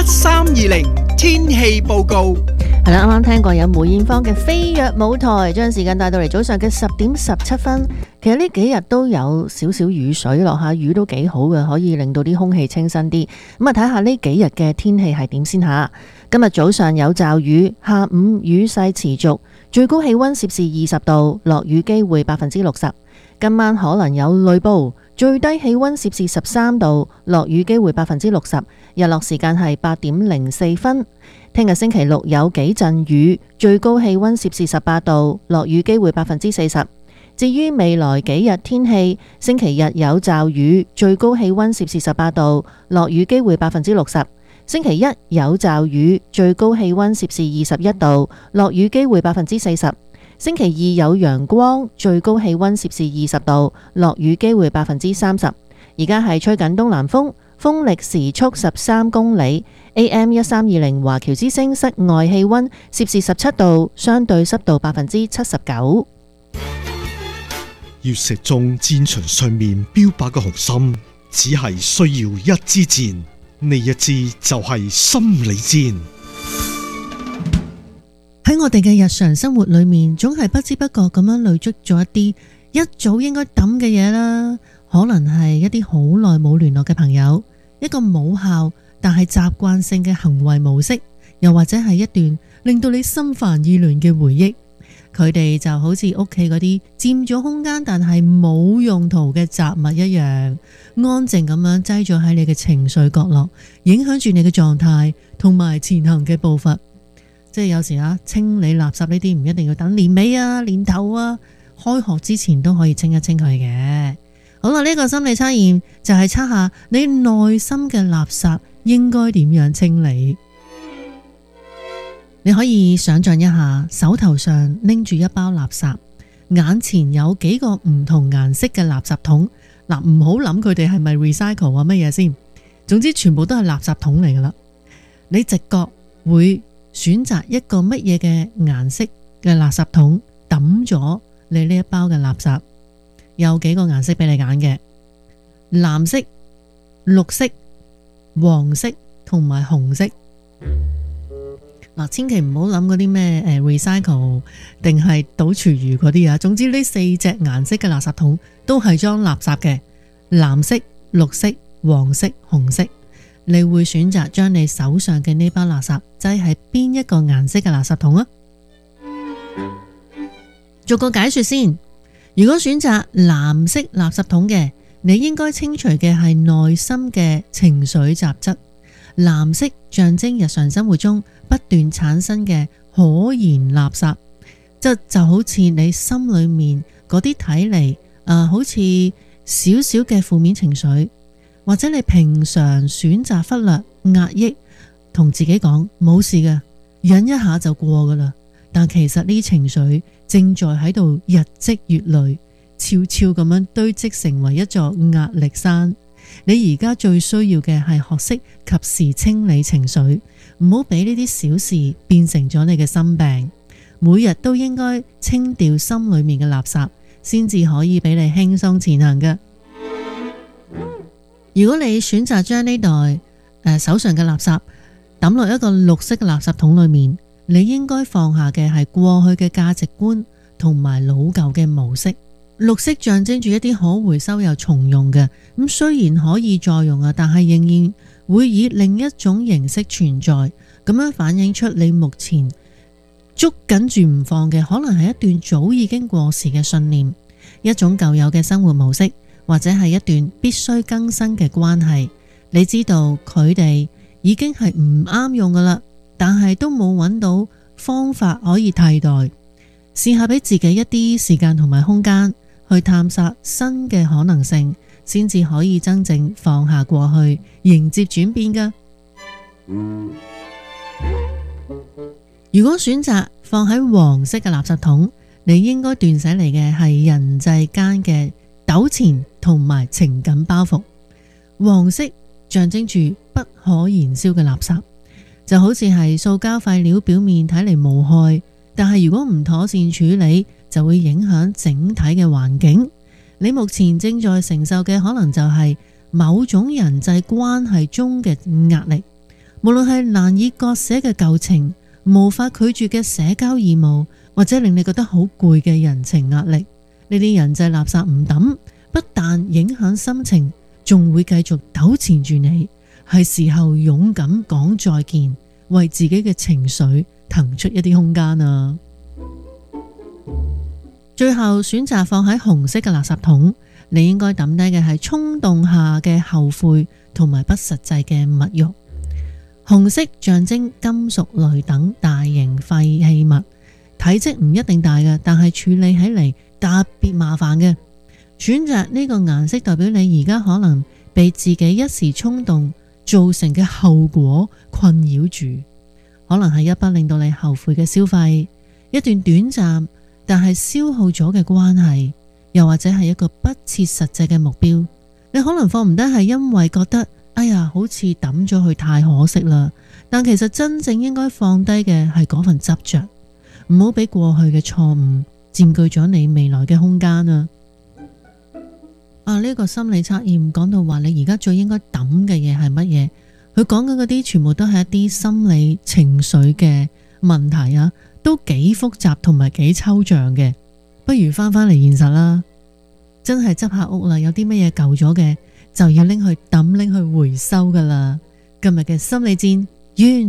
1320天氣報告。 係啦，啱啱聽過有梅艷芳嘅《飛躍舞台》，將時間帶到嚟早上嘅10:17。其實呢幾日都有少少雨水落下，雨都幾好嘅，可以令到啲空氣清新啲。咁啊，睇下呢幾日嘅天氣係點先吓。今日早上有驟雨，下午雨勢持續，最高氣溫攝氏20度，落雨機會60%。今晚可能有雷暴，最低氣溫攝氏13度，落雨機會60%。日落時間係8:04。聽日星期六有幾陣雨，最高氣溫攝氏18度，落雨機會40%。至於未來幾日天氣，星期日有驟雨，最高氣溫攝氏18度，落雨機會60%。星期一有驟雨，最高氣溫攝氏21度，落雨機會40%。星期二有陽光，最高氣溫攝氏20度，落雨機會30%。而家係吹緊東南風，風力時速13公里。AM 1320華僑之聲室外氣溫攝氏17度，相對濕度79%。 要射中戰場上面標靶嘅紅心，只係需要一支箭，呢一支就係心理戰。 喺我哋嘅日常生活裏面，總係不知不覺咁樣累積咗一啲一早應該抌嘅嘢啦，可能係一啲好耐冇聯絡嘅朋友，一個冇效但係習慣性嘅行為模式，又或者係一段令到你心煩意亂嘅回憶。佢哋就好似屋企嗰啲佔咗空間但係冇用途嘅雜物一樣，安靜咁樣擠咗喺你嘅情緒角落，影響住你嘅狀態同埋前行嘅步伐。即係有時清理垃圾呢啲唔一定要等年尾年頭開學之前都可以清一清佢嘅。好啦，呢個心理測驗就係測下你內心嘅垃圾應該點樣清理。你可以想象一下，手頭上拎住一包垃圾，眼前有幾個唔同顏色嘅垃圾桶。嗱，唔好諗佢哋係咪 recycle 乜嘢先，總之全部都係垃圾桶嚟噶啦。你直覺會選擇一個乜嘢嘅顏色嘅垃圾桶抌咗你呢一包嘅垃圾？有幾個顏色俾你揀嘅：藍色、綠色、黃色同埋紅色。嗱，千祈唔好諗嗰啲咩recycle 定係倒廚餘嗰啲啊。總之呢4隻顏色嘅垃圾桶都係裝垃圾嘅，藍色、綠色、黃色、紅色。你會選擇將你手上嘅呢包垃圾擠喺邊一個顏色嘅垃圾桶啊？做個解說先。如果選擇藍色垃圾桶嘅，你應該清除嘅係內心嘅情緒雜質。藍色象徵日常生活中不斷產生嘅可燃垃圾，就好似你心裏面嗰啲睇嚟好似少少嘅負面情緒，或者你平常選擇忽略、壓抑，同自己講冇事嘅，忍一下就過噶啦。但其實呢情緒正在喺度日積月累，悄悄咁樣堆積成為一座壓力山。你而家最需要嘅係學識及時清理情緒，唔好俾呢啲小事變成咗你嘅心病。每日都應該清掉心裏面嘅垃圾，先至可以俾你輕鬆前行嘅。如果你選擇將呢袋手上嘅垃圾抌落一個綠色嘅垃圾桶裏面，你應該放下嘅係過去嘅價值觀同埋老舊嘅模式。綠色象徵住一啲可回收又重用嘅，咁雖然可以再用但係仍然會以另一種形式存在，咁樣反映出你目前捉緊住唔放嘅，可能係一段早已經過時嘅信念，一種舊有嘅生活模式，或者係一段必須更新嘅關係。你知道佢哋已經係唔啱用噶啦，但係都冇揾到方法可以替代。試下俾自己一啲時間同埋空間去探索新嘅可能性，先至可以真正放下過去，迎接轉變噶。如果選擇放喺黃色嘅垃圾桶，你應該斷捨離嘅係人際間嘅糾纏同埋情感包袱。黃色象徵住不可燃燒嘅垃圾，就好似係塑膠廢料，表面睇嚟無害，但係如果唔妥善處理，就會影響整體嘅環境。你目前正在承受嘅可能就係某種人際關係中嘅壓力， 無論係難以割捨嘅舊情，無法拒絕嘅社交義務，或者令你覺得好攰嘅人情壓力，呢啲人際垃圾唔抌，不但影響心情，仲會繼續糾纏住你。係時候勇敢講再見，為自己嘅情緒騰出一啲空間啊！最後選擇放喺紅色嘅垃圾桶，你應該抌低嘅係衝動下嘅後悔同埋不實際嘅物慾。紅色象徵金屬類等大型廢棄物，體積唔一定大嘅，但係處理起嚟特別麻煩嘅。選擇呢個顏色代表你而家可能被自己一時衝動造成嘅後果困擾住，可能係一筆令到你後悔嘅消費，一段短暫但係消耗咗嘅關係，又或者係一個不切實際嘅目標。你可能放唔低係因為覺得哎呀，好似抌咗佢太可惜啦，但其實真正應該放低嘅係嗰份執着，唔好俾過去嘅錯誤佔據咗你未來嘅空間啊！呢個心理測驗講到話你而家最應該抌嘅嘢係乜嘢？佢講緊嗰啲全部都係一啲心理情緒嘅問題啊，都幾複雜同埋幾抽象嘅。不如翻返嚟現實啦，真係執下屋啦，有啲乜嘢舊咗嘅就要拎去抌，拎去回收噶啦。今日嘅心理戰完。